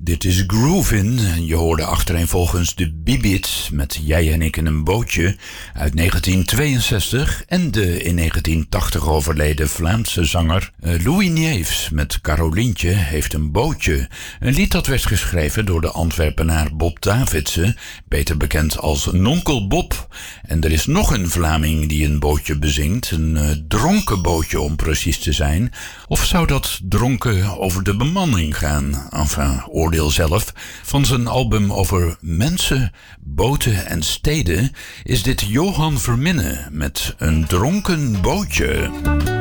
Dit is Groovin. Je hoorde achtereenvolgens de Bibits met Jij en ik in een bootje uit 1962 en de in 1980 overleden Vlaamse zanger Louis Nieves met Carolientje heeft een bootje. Een lied dat werd geschreven door de Antwerpenaar Bob Davidsen, beter bekend als Nonkel Bob. En er is nog een Vlaming die een bootje bezingt, een dronken bootje om precies te zijn. Of zou dat dronken over de bemanning gaan? Enfin, oordeel zelf. Van zijn album over mensen, boten en steden is dit Johan Verminne met een dronken bootje.